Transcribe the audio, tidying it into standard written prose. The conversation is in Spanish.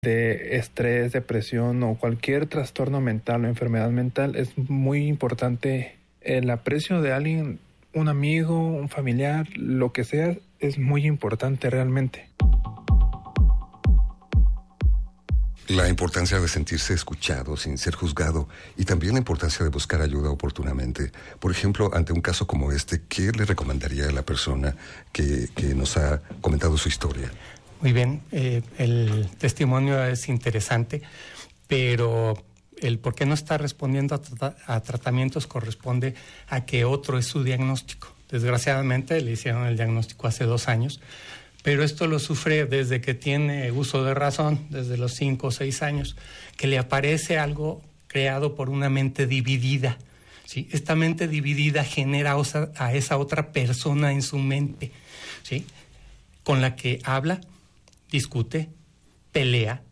de estrés, depresión o cualquier trastorno mental o enfermedad mental, es muy importante el aprecio de alguien, un amigo, un familiar, lo que sea, es muy importante realmente. La importancia de sentirse escuchado sin ser juzgado y también la importancia de buscar ayuda oportunamente. Por ejemplo, ante un caso como este, ¿qué le recomendaría a la persona que nos ha comentado su historia? Muy bien, el testimonio es interesante, pero el por qué no está respondiendo a tratamientos corresponde a que otro es su diagnóstico. Desgraciadamente le hicieron el diagnóstico hace 2 años, pero esto lo sufre desde que tiene uso de razón, desde los 5 o 6 años, que le aparece algo creado por una mente dividida. ¿Sí? Esta mente dividida genera a esa otra persona en su mente, ¿sí? Con la que habla, discute, pelea,